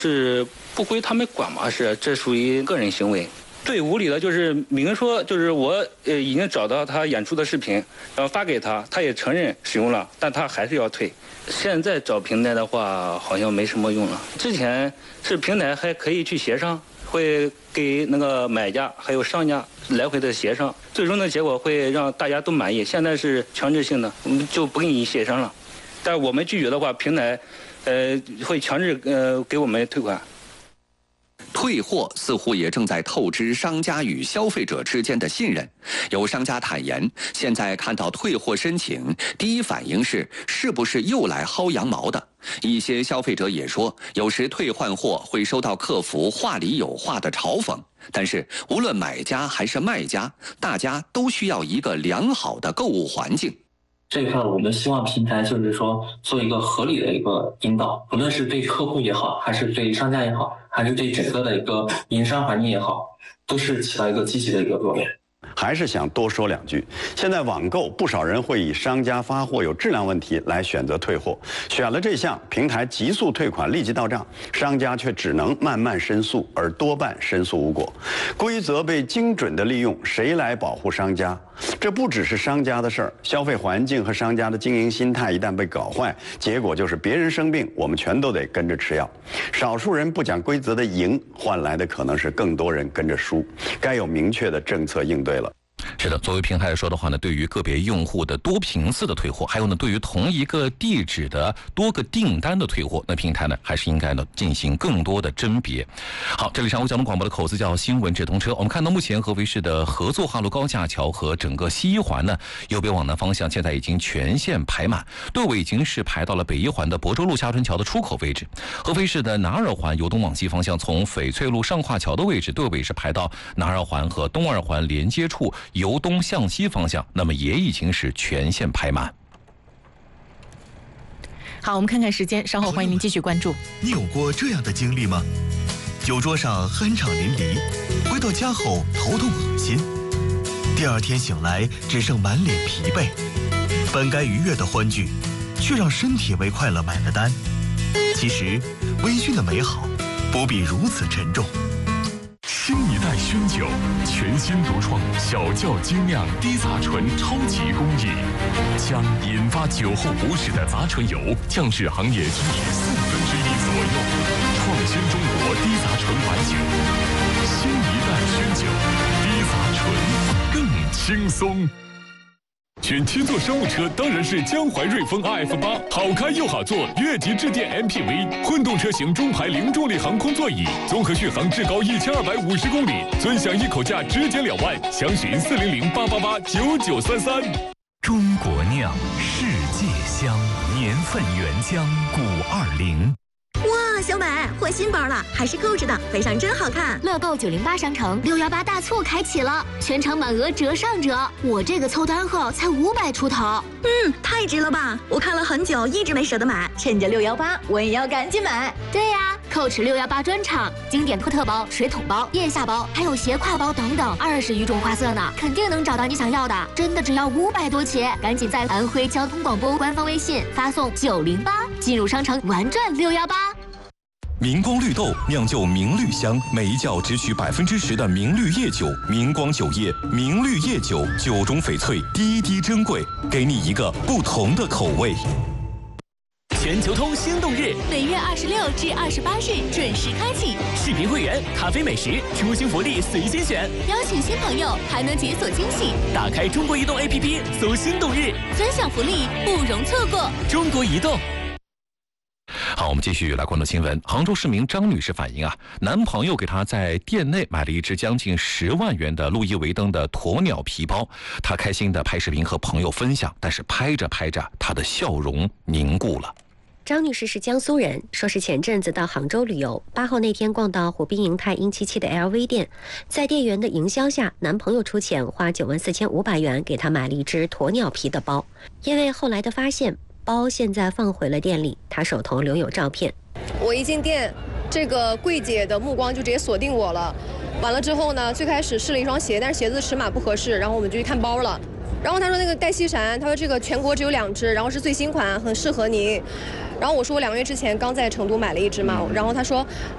是不归他们管嘛，这属于个人行为。最无理的就是明说，就是我已经找到他演出的视频，然后发给他，他也承认使用了，但他还是要退。现在找平台的话，好像没什么用了。之前是平台还可以去协商，会给那个买家还有商家来回的协商，最终的结果会让大家都满意。现在是强制性的，我们就不跟你协商了。但我们拒绝的话，平台会强制给我们退款。 退货似乎也正在透支商家与消费者之间的信任。有商家坦言，现在看到退货申请，第一反应是不是又来薅羊毛的？一些消费者也说，有时退换货会收到客服话里有话的嘲讽。但是无论买家还是卖家，大家都需要一个良好的购物环境。 这一块我们希望平台就是说做一个合理的一个引导，无论是对客户也好，还是对商家也好，还是对整个的一个营商环境也好，都是起到一个积极的一个作用。 还是想多说两句，现在网购不少人会以商家发货有质量问题来选择退货，选了这项，平台急速退款立即到账，商家却只能慢慢申诉，而多半申诉无果。规则被精准的利用，谁来保护商家？这不只是商家的事儿，消费环境和商家的经营心态一旦被搞坏，结果就是别人生病，我们全都得跟着吃药。少数人不讲规则的赢，换来的可能是更多人跟着输。该有明确的政策应对了。 是的，作为平台来说的话呢，对于个别用户的多频次的退货，还有呢，对于同一个地址的多个订单的退货，那平台呢还是应该呢进行更多的甄别。好，这里是交通广播的口子叫新闻直通车。我们看到目前合肥市的合作花路高架桥和整个西一环呢，右边往南方向现在已经全线排满，队尾已经是排到了北一环的亳州路下春桥的出口位置。合肥市的南二环由东往西方向，从翡翠路上跨桥的位置，队尾是排到南二环和东二环连接处。由东向西方向，那么也已经是全线排满。 好，我们看看时间，稍后欢迎您继续关注。 你有过这样的经历吗？酒桌上酣畅淋漓，回到家后头痛恶心，第二天醒来只剩满脸疲惫，本该愉悦的欢聚，却让身体为快乐买了单。其实，微醺的美好不必如此沉重。 新一代熏酒，全新独创小窖精酿低杂醇超级工艺，将引发酒后不适的杂醇油降至行业均值1/4左右，创新中国低杂醇白酒。新一代熏酒，低杂醇更轻松。选七座商务车当然是江淮瑞风 RF8，好开又好坐，越级致电 MPV， 混动车型中排零重力航空座椅，综合续航至高1250公里，尊享一口价直减2万，详询400-888-9933。 中国酿，世界香，年份原浆520。 哇，小美换新包了，还是购置的，背上真好看。 乐购908商城618大促开启了，全场满额折上折，我这个凑单后才500出头。 太值了吧！我看了很久，一直没舍得买，趁着618，我也要赶紧买。 对呀，Coach 618专场，经典托特包、水桶包、腋下包，还有斜挎包等等，20余种花色呢，肯定能找到你想要的。真的只要500多起，赶紧在安徽交通广播官方微信发送908，进入商城玩转618。 明光绿豆酿就明绿香，每一窖只取10%的明绿叶酒，明光酒业明绿叶酒，酒中翡翠，滴滴珍贵，给你一个不同的口味。 全球通心动日， 每月26至28日准时开启， 视频会员、咖啡美食、出行福利随心选， 邀请新朋友还能解锁惊喜。 打开中国移动 APP， 搜心动日， 分享福利不容错过。 中国移动。 好，我们继续来关注新闻。杭州市民张女士反映男朋友给她在店内买了一只将近10万元的路易威登的鸵鸟皮包，她开心的拍视频和朋友分享，但是拍着拍着，她的笑容凝固了。 张女士是江苏人，说是前阵子到杭州旅游，8号那天逛到虎滨银泰英77的 LV 店，在店员的营销下，男朋友出钱花94500元给她买了一只鸵鸟皮的包。因为后来的发现，包现在放回了店里，她手头留有照片。 我一进店，这个柜姐的目光就直接锁定我了。完了之后呢，最开始试了一双鞋，但是鞋子尺码不合适，然后我们就去看包了。然后他说那个带细闪，他说这个全国只有2只，然后是最新款，很适合你。然后我说我2个月之前刚在成都买了一只嘛，然后他说